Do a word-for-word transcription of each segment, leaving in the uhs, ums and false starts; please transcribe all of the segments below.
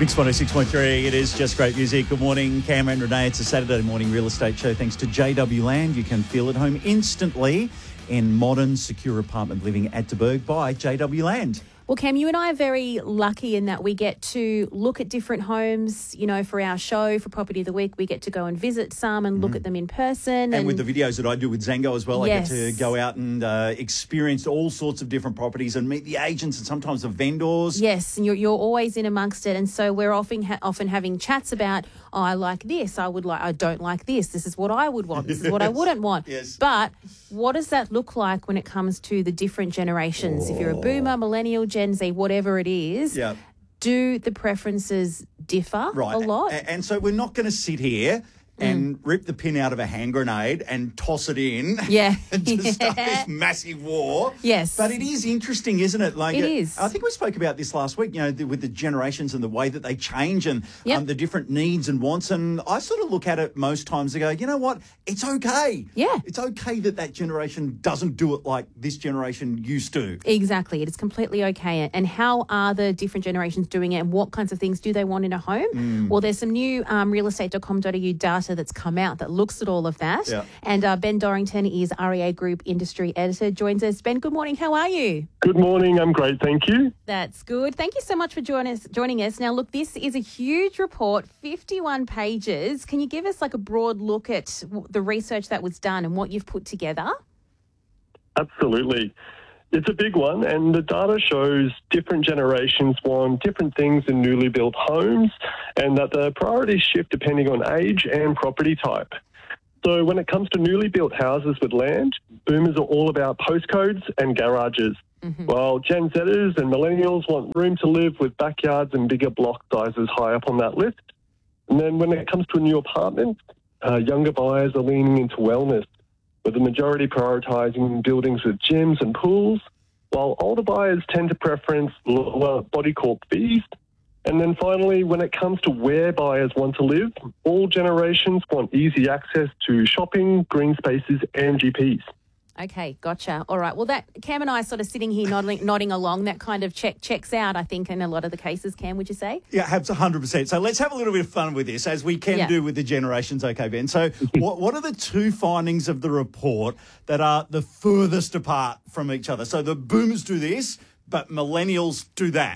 Mix one oh six point three, it is just great music. Good morning, Cam and Renee. It's a Saturday morning real estate show thanks to J W Land. You can feel at home instantly in modern, secure apartment living at DeBerg by J W Land. Well, Cam, you and I are very lucky in that we get to look at different homes, you know, for our show, for Property of the Week. We get to go and visit some and look mm. at them in person. And, and with the videos that I do with Zango as well, yes. I get to go out and uh, experience all sorts of different properties and meet the agents and sometimes the vendors. Yes, and you're, you're always in amongst it. And so we're often ha- often having chats about, oh, I like this, I would like, I don't like this, this is what I would want, this is what I wouldn't want. Yes. But what does that look like when it comes to the different generations? Oh. If you're a boomer, millennial, Gen Z, whatever it is, yeah. do the preferences differ right. a lot? And, and so we're not going to sit here and mm. rip the pin out of a hand grenade and toss it in yeah. and just yeah. start this massive war. Yes. But it is interesting, isn't it? Like it is. I think we spoke about this last week, you know, the, with the generations and the way that they change and yep. um, the different needs and wants. And I sort of look at it most times and go, you know what? It's okay. Yeah. It's okay that that generation doesn't do it like this generation used to. Exactly. It is completely okay. And how are the different generations doing it and what kinds of things do they want in a home? Mm. Well, there's some new um, real estate dot com dot a u data that's come out that looks at all of that. Yeah. And uh, Ben Dorrington is R E A Group Industry Editor, joins us. Ben, good morning. How are you? Good morning. I'm great. Thank you. That's good. Thank you so much for join us, joining us. Now, look, this is a huge report, fifty-one pages. Can you give us like a broad look at the research that was done and what you've put together? Absolutely. It's a big one, and the data shows different generations want different things in newly built homes and that the priorities shift depending on age and property type. So when it comes to newly built houses with land, boomers are all about postcodes and garages, mm-hmm. while Gen Zers and millennials want room to live with backyards and bigger block sizes high up on that list. And then when it comes to a new apartment, uh, younger buyers are leaning into wellness, with the majority prioritising buildings with gyms and pools, while older buyers tend to preference lower body corp fees. And then finally, when it comes to where buyers want to live, all generations want easy access to shopping, green spaces and G Ps. Okay, gotcha. All right. Well, that Cam and I are sort of sitting here nodding, nodding along. That kind of check checks out, I think, in a lot of the cases. Cam, would you say? Yeah, one hundred percent. So let's have a little bit of fun with this, as we can yeah. do with the generations. Okay, Ben. So what what are the two findings of the report that are the furthest apart from each other? So the boomers do this, but millennials do that.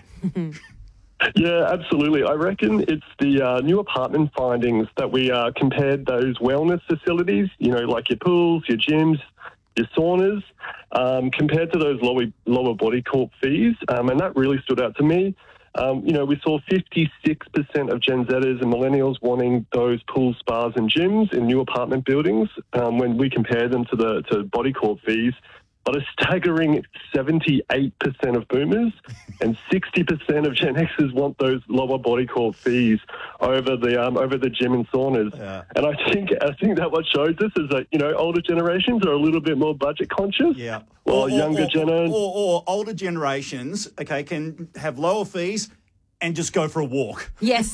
Yeah, absolutely. I reckon it's the uh, new apartment findings that we uh, compared those wellness facilities, you know, like your pools, your gyms, your saunas, um, compared to those lower, lower body corp fees. Um, and that really stood out to me. Um, you know, we saw fifty-six percent of Gen Zers and millennials wanting those pools, spas and gyms in new apartment buildings um, when we compare them to the to body corp fees. But a staggering seventy-eight percent of boomers and sixty percent of Gen Xers want those lower body corp fees over the um, over the gym and saunas. Yeah. And I think I think that what shows us is that, you know, older generations are a little bit more budget conscious. Yeah. While or, younger or, generations or, or older generations, okay, can have lower fees and just go for a walk. Yes.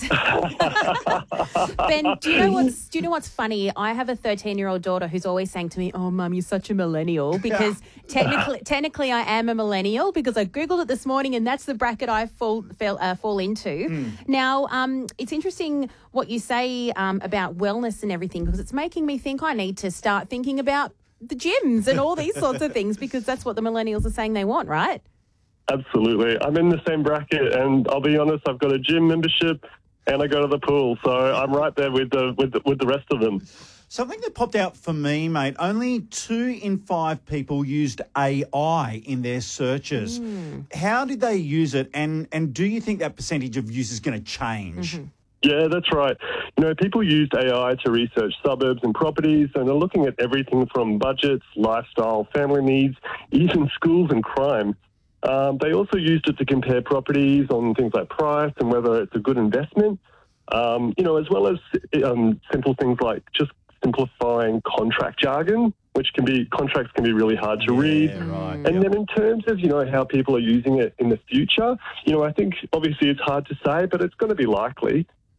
Ben, do you know what's do you know what's funny? I have a thirteen-year-old daughter who's always saying to me, "Oh, Mum, you're such a millennial," because technically, technically, I am a millennial because I googled it this morning, and that's the bracket I fall fall, uh, fall into. Mm. Now, um, it's interesting what you say um, about wellness and everything, because it's making me think I need to start thinking about the gyms and all these sorts of things, because that's what the millennials are saying they want, right? Absolutely. I'm in the same bracket, and I'll be honest, I've got a gym membership and I go to the pool, so I'm right there with the with the, with the rest of them. Something that popped out for me, mate, only two in five people used A I in their searches. Mm. How did they use it, and, and do you think that percentage of use is going to change? Mm-hmm. Yeah, that's right. You know, people used A I to research suburbs and properties, and they're looking at everything from budgets, lifestyle, family needs, even schools and crime. Um, they also used it to compare properties on things like price and whether it's a good investment, um, you know, as well as um, simple things like just simplifying contract jargon, which can be, contracts can be really hard to yeah, read. Right, and yep. then in terms of, you know, how people are using it in the future, you know, I think obviously it's hard to say, but it's going to be likely.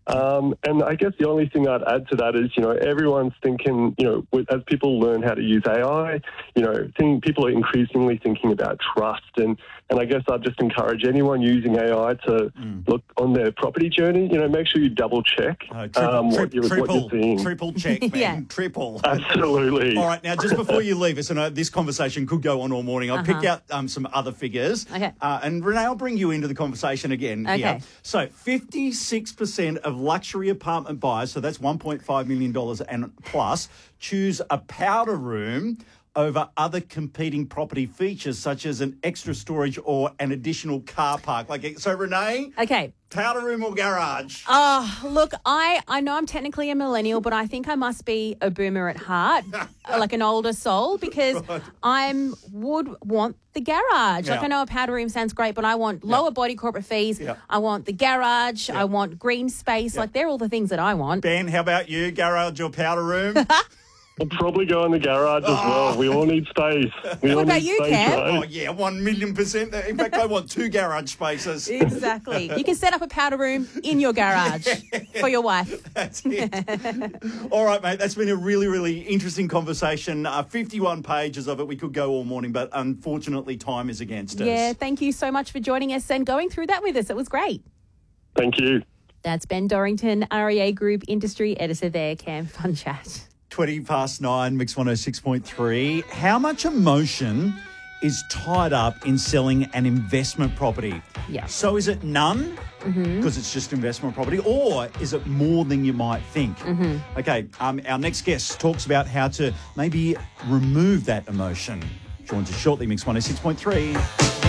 Um, and I guess the only thing I'd add to that is, you know, everyone's thinking, you know, with- as people learn how to use A I, you know, think, people are increasingly thinking about trust. And, and I guess I'd just encourage anyone using A I to Mm. look on their property journey, you know, make sure you double check Uh, triple, um, tri- what, you're, triple, what you're seeing. triple check, man. Yeah. Triple. Absolutely. All right, now just before you leave us, and uh, this conversation could go on all morning, I'll pick out um, some other figures. Okay. Uh, and Renee, I'll bring you into the conversation again Okay. here. So fifty-six percent of luxury apartment buyers, so that's one point five million dollars and plus, choose a powder room over other competing property features such as an extra storage or an additional car park. Like, so Renee, Okay. powder room or garage? Oh, look, I, I know I'm technically a millennial, but I think I must be a boomer at heart, like an older soul, because I'm would want the garage. Like, Yeah. I know a powder room sounds great, but I want lower body corporate fees. Yeah. I want the garage. Yeah. I want green space. Yeah. Like, they're all the things that I want. Ben, how about you? Garage or powder room? I'll probably go in the garage as well. We all need space. We all What about need you, space, Cam? right? Oh, yeah, one million percent. In fact, I want two garage spaces. Exactly. You can set up a powder room in your garage for your wife. That's it. All right, mate. That's been a really, really interesting conversation. Uh, fifty-one pages of it. We could go all morning, but unfortunately, time is against us. Yeah, thank you so much for joining us and going through that with us. It was great. Thank you. That's Ben Dorrington, R E A Group Industry Editor there, Cam. Fun chat. twenty past nine, Mix one oh six point three. How much emotion is tied up in selling an investment property? Yeah. So is it none, because it's just investment property, or is it more than you might think? Okay, um, our next guest talks about how to maybe remove that emotion. Joins us shortly, Mix one oh six point three.